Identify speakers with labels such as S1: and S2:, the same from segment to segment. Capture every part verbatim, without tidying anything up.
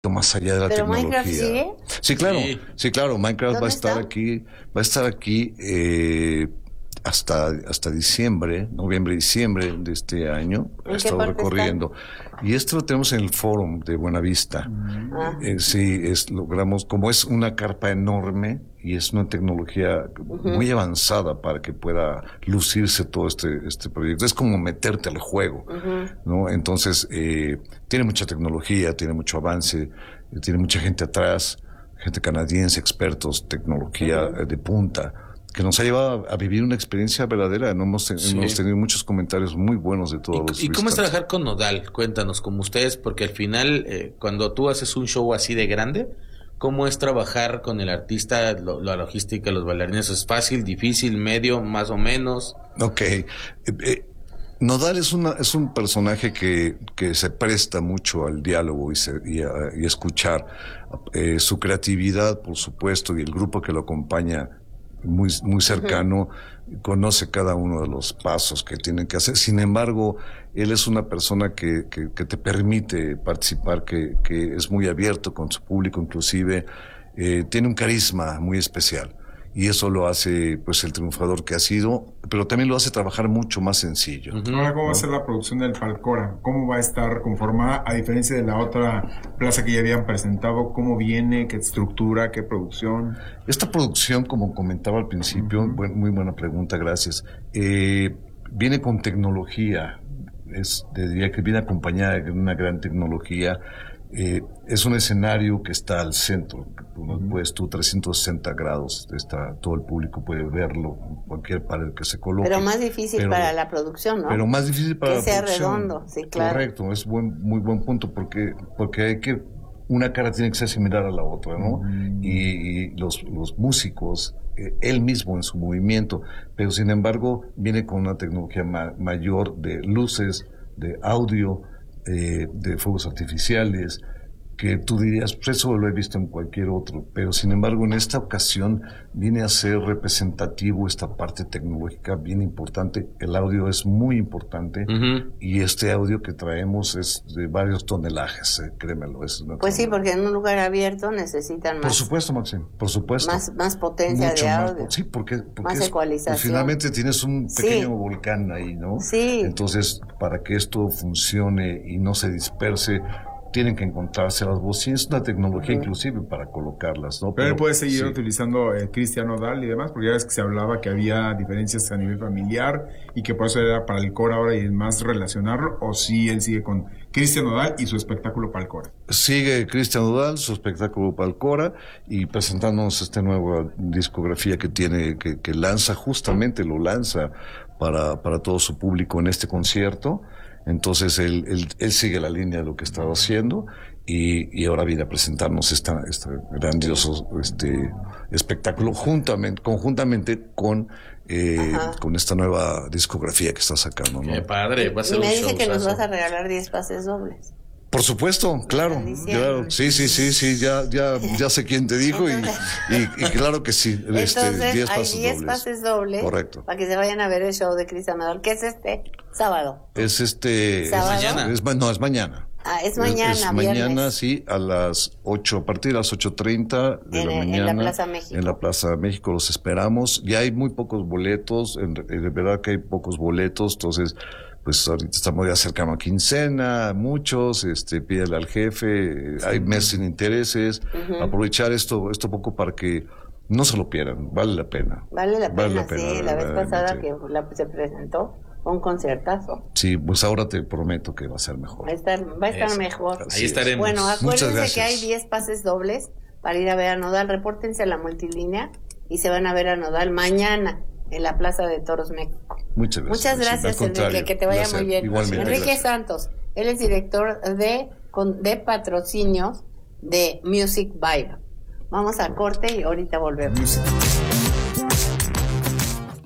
S1: más allá de la
S2: ¿Pero
S1: tecnología.
S2: Minecraft sigue?
S1: Sí, claro,
S3: Sí.
S1: sí, claro. Minecraft va a estar
S2: está?
S1: aquí, va a estar aquí eh, hasta hasta diciembre, noviembre, diciembre de este año.
S2: ¿En
S1: Ha
S2: qué
S1: estado
S2: parte
S1: recorriendo. Y esto lo tenemos en el Fórum de Buenavista.
S2: Ah.
S1: Eh, sí, es, logramos, como es una carpa enorme y es una tecnología muy avanzada para que pueda lucirse todo este, este proyecto. Es como meterte al juego, ¿no? Entonces, eh, tiene mucha tecnología, tiene mucho avance, eh, tiene mucha gente atrás, gente canadiense, expertos, tecnología eh, de punta, que nos ha llevado a, a vivir una experiencia verdadera. No hemos,
S3: Sí.
S1: hemos tenido muchos comentarios muy buenos de todos los
S3: ¿Y, y cómo es
S1: visitantes.
S3: trabajar con Nodal? Cuéntanos, como ustedes, porque al final, eh, cuando tú haces un show así de grande, ¿cómo es trabajar con el artista, lo, la logística, los bailarines? ¿Es fácil, difícil, medio, más o menos?
S1: Ok. Eh, eh, Nodal es, una, es un personaje que, que se presta mucho al diálogo y, se, y, a, y a escuchar. Eh, su creatividad, por supuesto, y el grupo que lo acompaña muy, muy cercano, uh-huh. conoce cada uno de los pasos que tienen que hacer. Sin embargo, él es una persona que, que, que te permite participar, que, que es muy abierto con su público, inclusive eh, tiene un carisma muy especial. Y eso lo hace, pues, el triunfador que ha sido, pero también lo hace trabajar mucho más sencillo.
S4: Uh-huh. Ahora, ¿cómo ¿no? va a ser la producción del Falcora? ¿Cómo va a estar conformada, a diferencia de la otra plaza que ya habían presentado? ¿Cómo viene? ¿Qué estructura? ¿Qué producción?
S1: Esta producción, como comentaba al principio, uh-huh. buen, muy buena pregunta, gracias. Eh, viene con tecnología, es, diría que viene acompañada de una gran tecnología. Eh, es un escenario que está al centro, uh-huh. pues tú trescientos sesenta grados, está, todo el público puede verlo, cualquier pared que se coloque.
S2: Pero más difícil pero, para la producción, ¿no?
S1: Pero más difícil para
S2: que
S1: la
S2: sea
S1: producción.
S2: redondo, sí, claro.
S1: Correcto, es buen, muy buen punto, porque, porque hay que, una cara tiene que ser similar a la otra, ¿no? Uh-huh. Y, y los, los músicos, eh, él mismo en su movimiento, pero sin embargo viene con una tecnología ma- mayor de luces, de audio, Eh, de fuegos artificiales, que tú dirías, pues eso lo he visto en cualquier otro, pero sin embargo en esta ocasión viene a ser representativo esta parte tecnológica bien importante. El audio es muy importante, uh-huh. y este audio que traemos es de varios tonelajes, eh, créemelo. Es una
S2: pues tonelada. Sí, porque en un lugar abierto necesitan más.
S1: Por supuesto, Maxim, por supuesto.
S2: Más, más potencia
S1: Mucho
S2: de
S1: más,
S2: audio.
S1: sí, porque, porque
S2: más
S1: es,
S2: ecualización.
S1: Pues finalmente tienes un pequeño
S2: sí.
S1: volcán ahí, ¿no?
S2: Sí.
S1: Entonces, para que esto funcione y no se disperse, tienen que encontrarse las bocinas, una tecnología uh-huh. inclusive para colocarlas, ¿no?
S4: Pero, Pero él puede seguir sí. utilizando el Cristian Nodal y demás, porque ya ves que se hablaba que había diferencias a nivel familiar y que por eso era para el coro ahora y más relacionarlo, o si sí, él sigue con Cristian Nodal y su espectáculo para el coro.
S1: Sigue Cristian Nodal, su espectáculo para el coro, y presentándonos esta nueva discografía que tiene, que, que lanza, justamente lo lanza para, para todo su público en este concierto. Entonces él, él, él sigue la línea de lo que estaba haciendo y, y ahora viene a presentarnos esta, este grandioso este espectáculo juntamente, conjuntamente con eh, con esta nueva discografía que está sacando, ¿no?
S3: Qué padre, va a ser
S2: y
S3: un
S2: me dice que nos
S3: showzazo.
S2: vas a regalar diez pases dobles.
S1: Por supuesto, claro, claro, sí, sí, sí, sí, ya, ya, ya sé quién te dijo. Entonces, y, y, y claro que sí,
S2: entonces
S1: este, diez
S2: hay
S1: pases
S2: diez
S1: dobles.
S2: pases dobles,
S1: correcto,
S2: para que se vayan a ver el show de Cristian Nodal, que es este sábado.
S1: Es este,
S2: ¿Sábado?
S1: Es mañana, es, no, es mañana.
S2: Ah, es mañana,
S1: es, es mañana, sí, a las ocho, a partir de las ocho treinta de
S2: en,
S1: la mañana.
S2: En la Plaza México.
S1: En la Plaza México los esperamos. Ya hay muy pocos boletos, en, de verdad que hay pocos boletos, entonces, pues ahorita estamos ya cercano a quincena, muchos, este, pídele al jefe, sí. Hay meses sin intereses, uh-huh. Aprovechar esto, esto poco para que no se lo pierdan, vale la pena.
S2: Vale la pena, vale la pena, sí, la vez pasada que la, se presentó. Un concertazo.
S1: Sí, pues ahora te prometo que va a ser mejor.
S2: Va a estar, va a estar
S3: Eso.
S2: mejor.
S3: Ahí estaremos.
S2: Bueno, acuérdense que hay diez pases dobles para ir a ver a Nodal. Repórtense a la multilínea y se van a ver a Nodal mañana en la Plaza de Toros México.
S1: Muchas gracias.
S2: Muchas gracias, Enrique, que te vaya
S1: placer.
S2: muy bien.
S1: Igualmente,
S2: Enrique
S1: gracias.
S2: Santos, él es director de, de patrocinios de Music Vibe. Vamos a corte y ahorita volvemos.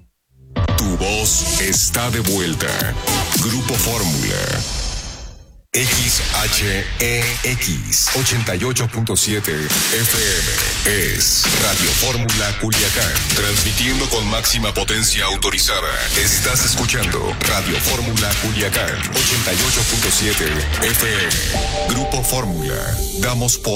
S5: Tu voz está de vuelta. Grupo Fórmula. X H E X ochenta y ocho punto siete F M es Radio Fórmula Culiacán, transmitiendo con máxima potencia autorizada. Estás escuchando Radio Fórmula Culiacán ochenta y ocho punto siete F M. Grupo Fórmula, damos poder.